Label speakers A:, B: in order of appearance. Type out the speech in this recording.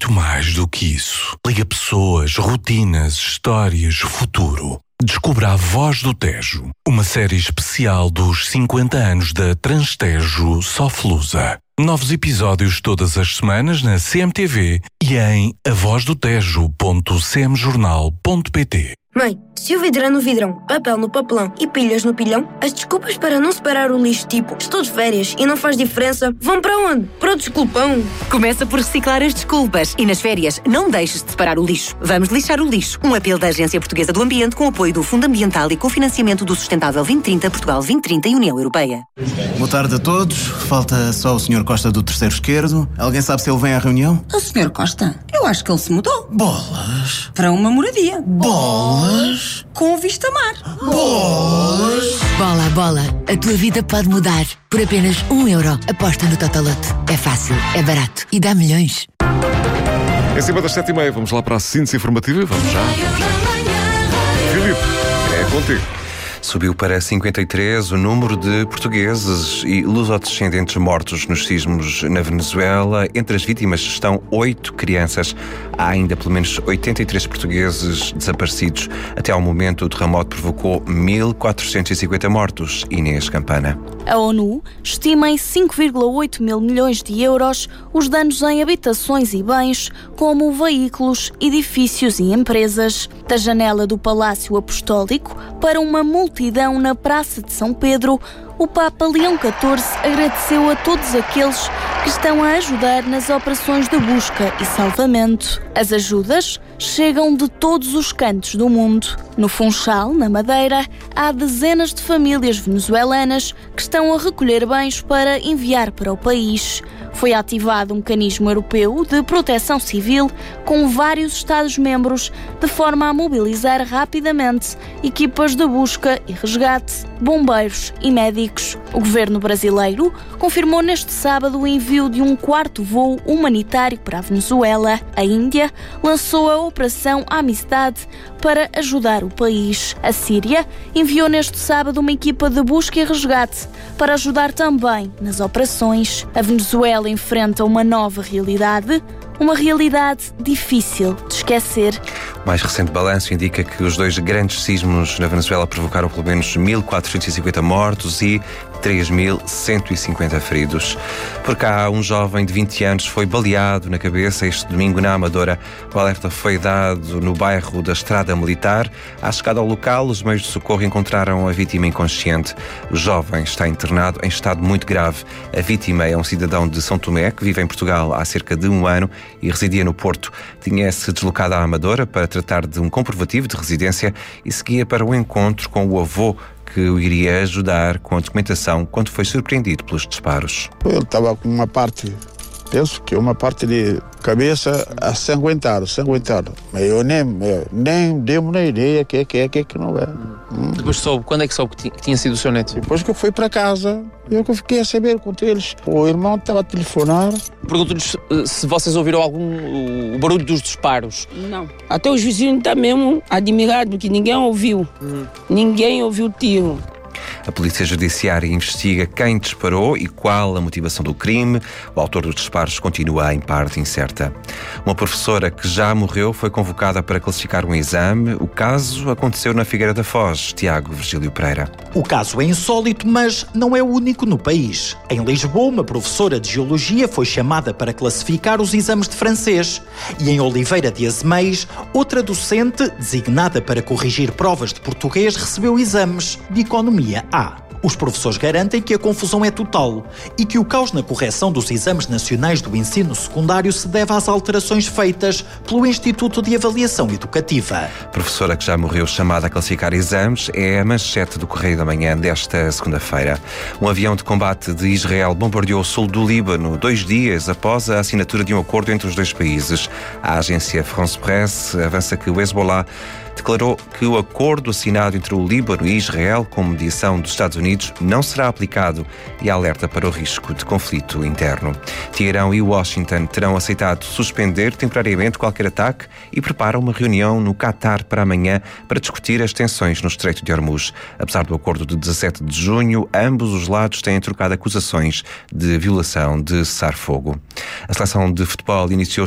A: muito mais do que isso. Liga pessoas, rotinas, histórias, futuro. Descubra A Voz do Tejo, uma série especial dos 50 anos da Transtejo Soflusa. Novos episódios todas as semanas na CMTV e em avozdotejo.cmjornal.pt.
B: Mãe, se o vidro é no vidrão, papel no papelão e pilhas no pilhão, as desculpas para não separar o lixo, tipo estou de férias e não faz diferença, vão para onde? Para o desculpão.
C: Começa por reciclar as desculpas e nas férias não deixes de separar o lixo. Vamos lixar o lixo. Um apelo da Agência Portuguesa do Ambiente com apoio do Fundo Ambiental e cofinanciamento do Sustentável 2030, Portugal 2030 e União Europeia.
D: Boa tarde a todos. Falta só o Sr. Costa do terceiro esquerdo. Alguém sabe se ele vem à reunião?
E: O Sr. Costa? Eu acho que ele se mudou.
D: Bolas!
E: Para uma moradia.
D: Bolas!
E: Com vista mar.
D: Bolas!
F: Bola a bola, a tua vida pode mudar. Por apenas €1. Aposta no Totoloto. É fácil, é barato e dá milhões.
G: Em cima das 7h30, vamos lá para a síntese informativa. Vamos já. Filipe, é contigo.
H: Subiu para 53 o número de portugueses e lusodescendentes mortos nos sismos na Venezuela. Entre as vítimas estão 8 crianças. Há ainda pelo menos 83 portugueses desaparecidos. Até ao momento, o terremoto provocou 1.450 mortos. Inês Campana.
I: A ONU estima em 5,8 mil milhões de euros os danos em habitações e bens, como veículos, edifícios e empresas. Da janela do Palácio Apostólico para uma multidão na Praça de São Pedro, o Papa Leão XIV agradeceu a todos aqueles que estão a ajudar nas operações de busca e salvamento. As ajudas chegam de todos os cantos do mundo. No Funchal, na Madeira, há dezenas de famílias venezuelanas que estão a recolher bens para enviar para o país. Foi ativado um mecanismo europeu de proteção civil com vários Estados-membros, de forma a mobilizar rapidamente equipas de busca e resgate, bombeiros e médicos. O governo brasileiro confirmou neste sábado o envio de um 4º voo humanitário para a Venezuela. A Índia lançou a Operação Amistade para ajudar o país. A Síria enviou neste sábado uma equipa de busca e resgate para ajudar também nas operações. A Venezuela enfrenta uma nova realidade, uma realidade difícil de esquecer.
H: O mais recente balanço indica que os 2 grandes sismos na Venezuela provocaram pelo menos 1.450 mortos e 3.150 feridos. Por cá, um jovem de 20 anos foi baleado na cabeça este domingo na Amadora. O alerta foi dado no bairro da Estrada Militar. À chegada ao local, os meios de socorro encontraram a vítima inconsciente. O jovem está internado em estado muito grave. A vítima é um cidadão de São Tomé que vive em Portugal há cerca de 1 ano e residia no Porto. Tinha-se deslocado à Amadora para tratar de um comprovativo de residência e seguia para o encontro com o avô, que o iria ajudar com a documentação quando foi surpreendido pelos disparos.
J: Ele estava com uma parte, penso que uma parte de cabeça sanguentada. Mas eu nem dei-me na ideia que não é.
K: Depois soube, quando é que soube que tinha sido o seu neto?
J: Depois que eu fui para casa, eu que fiquei a saber com eles. O irmão estava a telefonar.
K: Pergunto-lhes se vocês ouviram o barulho dos disparos.
E: Não. Até os vizinhos estão mesmo admirados que ninguém ouviu. Ninguém ouviu o tiro.
H: A Polícia Judiciária investiga quem disparou e qual a motivação do crime. O autor dos disparos continua em parte incerta. Uma professora que já morreu foi convocada para classificar um exame. O caso aconteceu na Figueira da Foz. Tiago Virgílio Pereira.
L: O caso é insólito, mas não é o único no país. Em Lisboa, uma professora de Geologia foi chamada para classificar os exames de francês. E em Oliveira de Azeméis, outra docente, designada para corrigir provas de português, recebeu exames de Economia A. Os professores garantem que a confusão é total e que o caos na correção dos exames nacionais do ensino secundário se deve às alterações feitas pelo Instituto de Avaliação Educativa.
H: A professora que já morreu chamada a classificar exames é a manchete do Correio da Manhã desta segunda-feira. Um avião de combate de Israel bombardeou o sul do Líbano 2 dias após a assinatura de um acordo entre os 2 países. A agência France Presse avança que o Hezbollah declarou que o acordo assinado entre o Líbano e Israel, com mediação dos Estados Unidos, não será aplicado e alerta para o risco de conflito interno. Teherão e Washington terão aceitado suspender temporariamente qualquer ataque e preparam uma reunião no Catar para amanhã para discutir as tensões no Estreito de Hormuz. Apesar do acordo de 17 de junho, ambos os lados têm trocado acusações de violação de cessar-fogo. A seleção de futebol iniciou